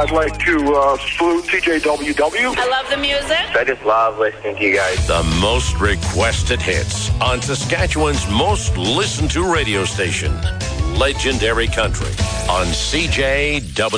I'd like to salute TJWW. I love the music. I just love listening to you guys. The most requested hits on Saskatchewan's most listened to radio station, Legendary Country on CJW.